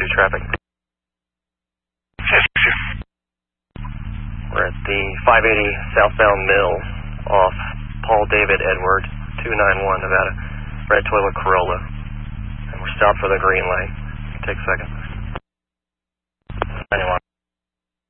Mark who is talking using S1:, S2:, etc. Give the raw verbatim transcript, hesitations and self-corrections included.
S1: two traffic. We're at the five eighty southbound mill off Paul David Edward, two nine one Nevada, red Toyota Corolla. And we're stopped for the green light. Take a second. Anyone.